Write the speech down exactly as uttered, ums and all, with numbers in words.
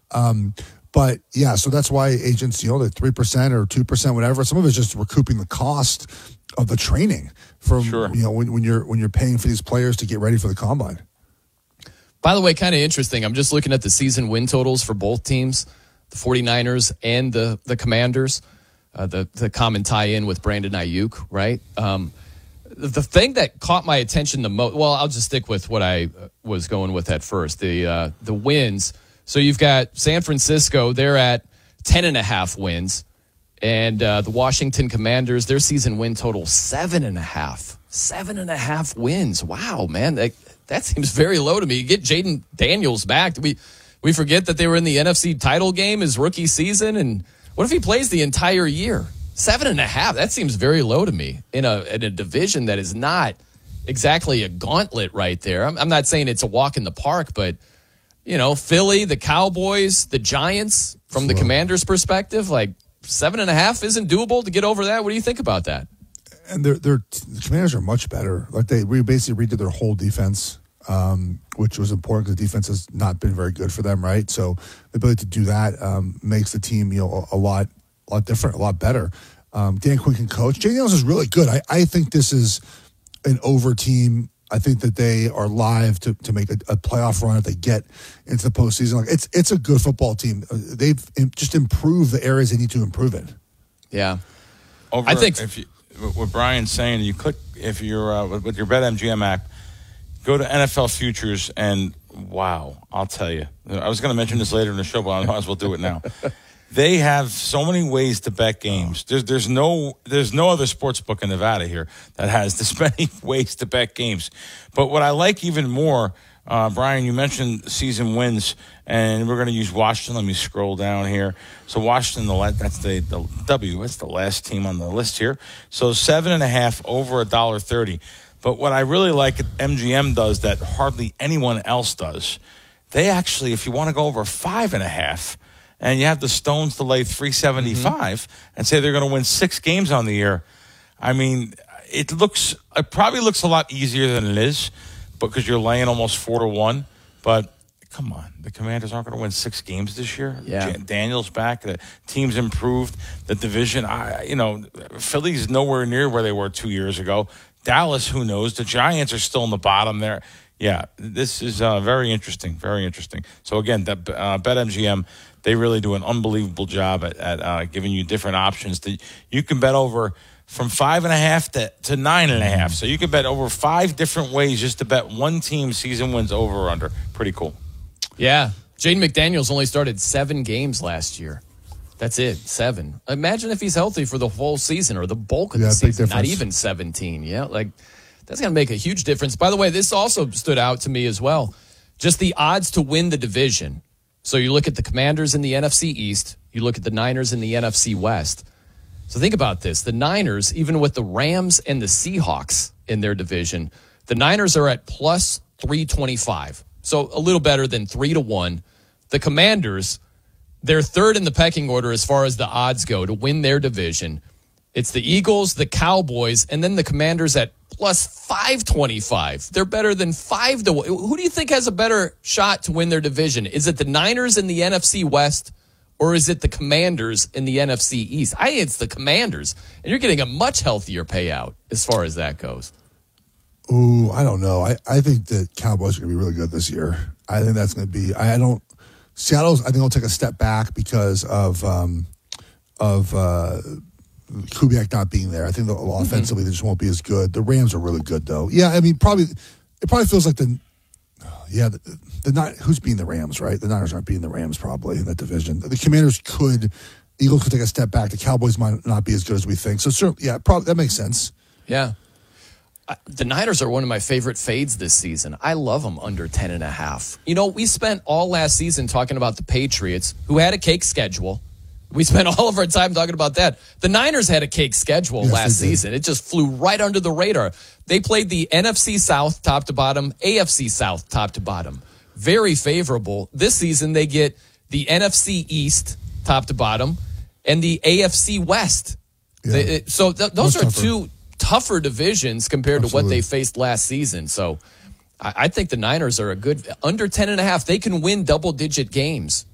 Um, but yeah, so that's why agents, you know, the three percent or two percent, whatever. Some of it's just recouping the cost of the training from sure. you know when, when you're when you're paying for these players to get ready for the combine. By the way, kind of interesting. I'm just looking at the season win totals for both teams, the 49ers and the the Commanders. Uh, the the common tie-in with Brandon Ayuk, right? Um, the thing that caught my attention the most, well, I'll just stick with what I was going with at first, the uh, the wins. So you've got San Francisco, they're at ten and a half wins, and uh, the Washington Commanders, their season win total seven and a half, seven and a half wins. Wow, man, that that seems very low to me. You get Jaden Daniels back. Do we we forget that they were in the N F C title game his rookie season, and what if he plays the entire year? Seven and a half. That seems very low to me in a in a division that is not exactly a gauntlet right there. I'm, I'm not saying it's a walk in the park, but you know, Philly, the Cowboys, the Giants, from the Commanders' perspective, like seven and a half isn't doable to get over that. What do you think about that? And they're they're the Commanders are much better. Like they we basically redid their whole defense. Um, which was important because the defense has not been very good for them, right? So the ability to do that um, makes the team, you know, a, a lot, a lot different, a lot better. Um, Dan Quinn can coach. Jay Daniels is really good. I, I think this is an over team. I think that they are live to, to make a, a playoff run if they get into the postseason. Like it's it's a good football team. They've just improved the areas they need to improve in. Yeah, over, I think if you, what Brian's saying, you click if you're uh, with, with your BetMGM app. Go to N F L Futures, and wow, I'll tell you. I was going to mention this later in the show, but I might as well do it now. They have so many ways to bet games. There's there's no there's no other sports book in Nevada here that has this many ways to bet games. But what I like even more, uh, Brian, you mentioned season wins, and we're going to use Washington. Let me scroll down here. So Washington, the that's the, the W. That's the last team on the list here. So seven and a half over a dollar thirty. But what I really like M G M does that hardly anyone else does, they actually, if you want to go over five and a half, and you have the Stones to lay three seventy-five mm-hmm. and say they're going to win six games on the year, I mean, it looks, it probably looks a lot easier than it is because you're laying almost four to one. But come on, the Commanders aren't going to win six games this year. Yeah. Daniel's back. The team's improved. The division, I, you know, Philly's nowhere near where they were two years ago. Dallas, who knows? The Giants are still in the bottom there. Yeah, this is uh, very interesting, very interesting. So, again, the, uh, BetMGM, they really do an unbelievable job at, at uh, giving you different options. To, you can bet over from five and a half to, to nine and a half. So you can bet over five different ways just to bet one team season wins over or under. Pretty cool. Yeah. Jaden McDaniels only started seven games last year. That's it, seven. Imagine if he's healthy for the whole season or the bulk of yeah, the season, not difference. even seventeen. Yeah, like that's going to make a huge difference. By the way, this also stood out to me as well. Just the odds to win the division. So you look at the Commanders in the N F C East, you look at the Niners in the N F C West. So think about this. The Niners, even with the Rams and the Seahawks in their division, the Niners are at plus three twenty-five. So a little better than three to one. The Commanders, they're third in the pecking order as far as the odds go to win their division. It's the Eagles, the Cowboys, and then the Commanders at plus five twenty-five. They're better than five to one. Who do you think has a better shot to win their division? Is it the Niners in the N F C West, or is it the Commanders in the N F C East? I think it's the Commanders, and you're getting a much healthier payout as far as that goes. Ooh, I don't know. I, I think the Cowboys are going to be really good this year. I think that's going to be. I, I don't. Seattle's. I think will take a step back because of um, of uh, Kubiak not being there. I think the, offensively they just won't be as good. The Rams are really good though. Yeah, I mean probably it probably feels like the yeah the, the not who's beating the Rams, right? The Niners aren't beating the Rams probably in that division. The Commanders could, Eagles could take a step back. The Cowboys might not be as good as we think. So certainly, yeah, probably that makes sense. Yeah. The Niners are one of my favorite fades this season. I love them under ten and a half. You know, we spent all last season talking about the Patriots, who had a cake schedule. We spent all of our time talking about that. The Niners had a cake schedule yes, last season. It just flew right under the radar. They played the N F C South top to bottom, A F C South top to bottom. Very favorable. This season, they get the N F C East top to bottom and the A F C West. Yeah. They, so th- those Most are tougher. two tougher divisions compared Absolutely. to what they faced last season. So I, I think the Niners are a good under ten and a half. They can win double digit games